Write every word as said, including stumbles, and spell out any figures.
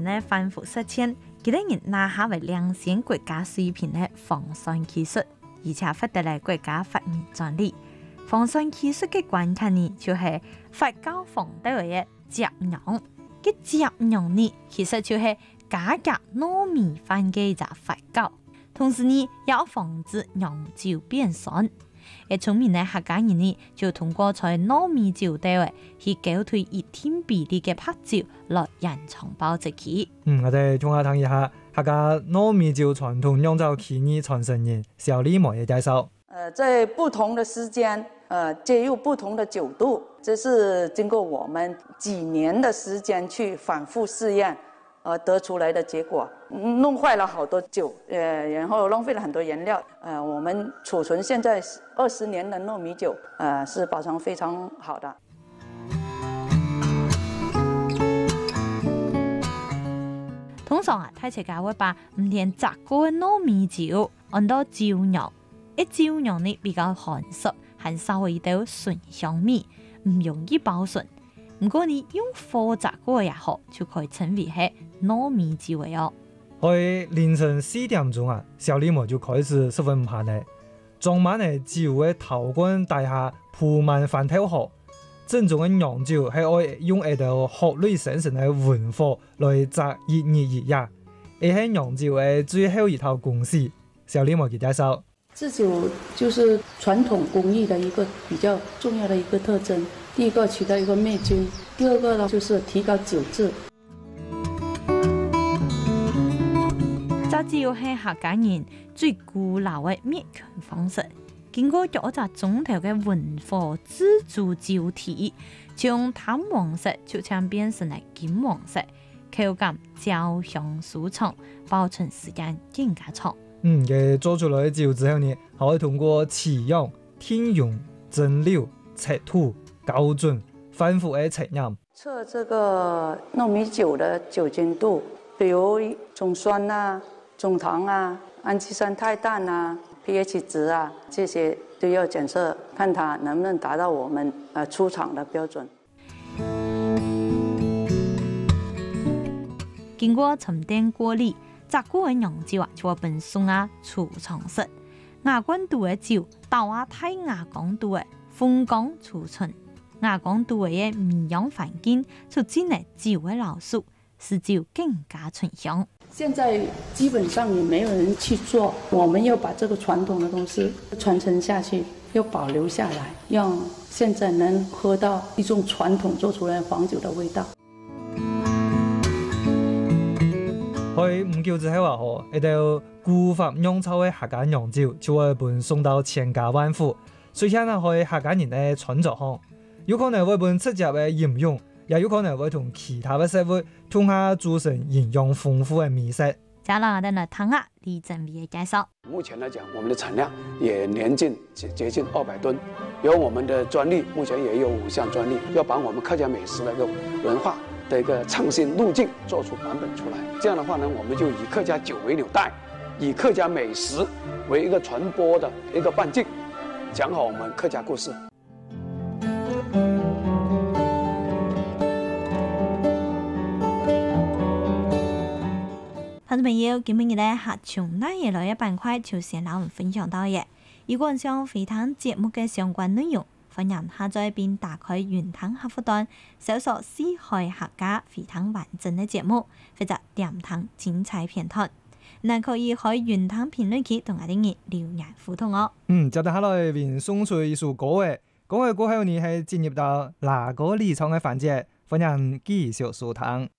呢反复实踐，幾多人拿下為領先國家水平的防汛技術，而且獲得了國家發明專利。防汛技術嘅關鍵呢，就係發酵防得嘅雜養。嘅雜養呢，其實就係加夾糯米飯嘅一隻發酵，同時呢，也要防止釀酒變酸。而聰明的客家人呢，就通過在糯米酒底位去攪兌一定比例嘅白酒來延長保質期。 嗯，我哋中下聽一下客家糯米酒傳統釀造技藝傳承人小李模嘅介紹。 呃，在不同的時間，呃，借用不同的酒度，這是經過我們幾年的時間去反覆試驗，而得出來的結果。弄壞了好多酒，呃，然後浪費了很多原料。呃，我們儲存現在二十年的糯米酒，呃，是保存非常好的。 通常啊，太赤家會把唔甜雜過嘅糯米酒按到酒釀，一酒釀呢比較含濕，還稍微有醇香味，唔容易保存。唔過你用火雜過也好，就可以稱為係糯米酒嘅哦。 喺凌晨四點鐘啊，小李模就開始十分唔閒咧，裝滿係酒嘅頭罐底下鋪滿飯頭殼，正宗嘅釀酒係愛用一道學類生成嘅文火來炸熱熱熱呀，而係釀酒嘅最後一套公式。小李模給介紹， 製酒就是傳統工藝的一個比較重要的一個特徵。第一個起到一個滅菌，第二個呢就是提高酒質。 炸酒係客家人最古老嘅滅菌方式，經過咗一隻鐘頭嘅文火自助酒體，從淡黃色就將變成了金黃色，口感焦香舒暢，保存時間更加長。 嗯，嘅做出來嘅酒之後呢，可以通過飼養、天用、蒸餾、測土、校準、反覆嘅測驗。 測這個糯米酒的酒精度，比如總酸啊、總糖啊、氨基酸態氮啊、pH 值啊，這些都要檢測，看它能不能達到我們呃出廠的標準。 經過沉澱過濾，雜過嘅釀酒啊，就會變送啊儲藏室。亞光度嘅酒，到啊太亞光度嘅風乾儲存。亞光度嘅米養環境，促進了酒嘅老熟，使酒更加醇香。 現在基本上也沒有人去做，我們要把這個傳統的東西傳承下去，要保留下來，讓現在能喝到一種傳統做出來黃酒的味道。 喺唔久之後啊，嗬，一道古法釀造嘅客家釀酒就會被送到千家萬戶，所以呢，喺客家人嘅創作上，有可能會被直接嘅應用，也有可能會同其他嘅社會同下組成營養豐富嘅美食。 接下來我哋來聽下李正偉嘅介紹。 目前來講，我們的產量也年近接近二百噸，有我們的專利，目前也有五項專利，要把我們客家美食的一個文化的一個創新路徑做出版本出來。這樣的話呢，我們就以客家酒為紐帶，以客家美食為一個傳播的一個半徑，講好我們客家故事。 聽眾朋友，今日咧客從那嘢來嘅板塊就先攞我們分享到嘅。如果想回聽節目嘅相關內容，歡迎下載並打開雲聽客戶端，搜索四海客家回聽完整嘅節目，或者點聽精彩片段。嗱，可以喺雲聽評論區同我哋嘅留言互動哦。 嗯，接住下來為送出一首歌嘅，歌嘅過後呢係進入到哪個離場嘅環節，歡迎繼續收聽。